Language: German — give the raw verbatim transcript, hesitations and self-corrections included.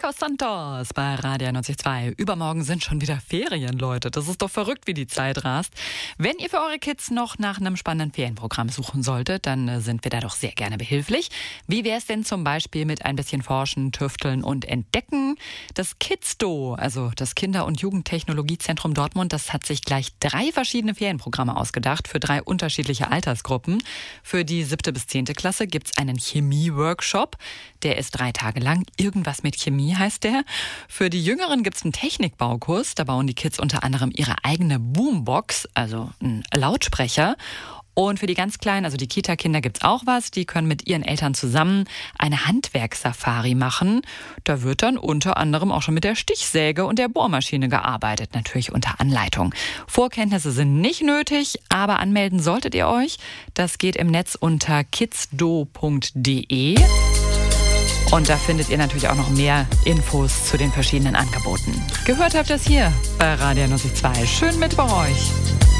Chicos Santos bei Radio neunzig Komma zwei. Übermorgen sind schon wieder Ferien, Leute. Das ist doch verrückt, wie die Zeit rast. Wenn ihr für eure Kids noch nach einem spannenden Ferienprogramm suchen solltet, dann äh, sind wir da doch sehr gerne behilflich. Wie wäre es denn zum Beispiel mit ein bisschen Forschen, Tüfteln und Entdecken? Das KidsDo, also das Kinder- und Jugendtechnologiezentrum Dortmund, das hat sich gleich drei verschiedene Ferienprogramme ausgedacht für drei unterschiedliche Altersgruppen. Für die siebte bis zehnte Klasse gibt's einen Chemie-Workshop. Der ist drei Tage lang. Irgendwas mit Chemie heißt der. Für die Jüngeren gibt's einen Technikbaukurs. Da bauen die Kids unter anderem ihre eigene Boombox, also einen Lautsprecher. Und für die ganz Kleinen, also die Kita-Kinder, gibt's auch was. Die können mit ihren Eltern zusammen eine Handwerkssafari machen. Da wird dann unter anderem auch schon mit der Stichsäge und der Bohrmaschine gearbeitet, natürlich unter Anleitung. Vorkenntnisse sind nicht nötig, aber anmelden solltet ihr euch. Das geht im Netz unter kidsdo punkt de. Und da findet ihr natürlich auch noch mehr Infos zu den verschiedenen Angeboten. Gehört habt ihr es hier bei Radio neunzig Komma zwei. Schönen Mittwoch euch.